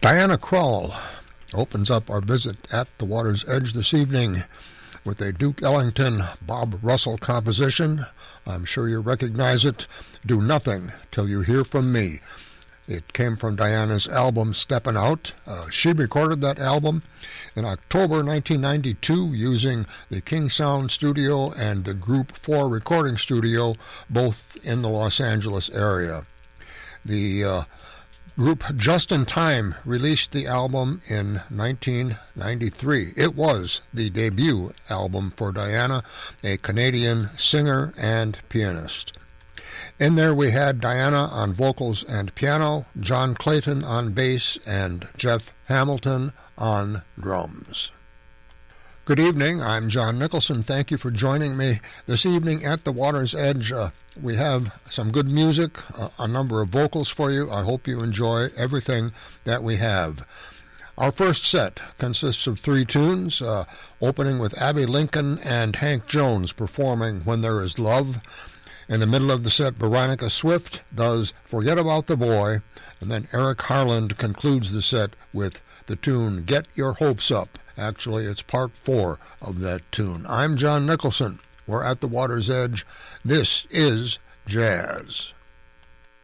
Diana Krall opens up our visit at the Water's Edge this evening with a Duke Ellington, Bob Russell composition. I'm sure you recognize it, Do Nothing Till You Hear From Me. It came from Diana's album Steppin' Out. She recorded that album in October 1992 using the King Sound Studio and the Group 4 recording studio, both in the Los Angeles area. The group Just in Time released the album in 1993. It was the debut album for Diana, a Canadian singer and pianist. In there we had Diana on vocals and piano, John Clayton on bass, and Jeff Hamilton on drums. Good evening, I'm John Nicholson. Thank you for joining me this evening at the Water's Edge. We have some good music, a number of vocals for you. I hope you enjoy everything that we have. Our first set consists of 3 tunes, opening with Abbey Lincoln and Hank Jones performing When There Is Love. In the middle of the set, Veronica Swift does Forget About the Boy, and then Eric Harland concludes the set with the tune Get Your Hopes Up. Actually, it's part 4 of that tune. I'm John Nicholson. We're at the Water's Edge. This is Jazz.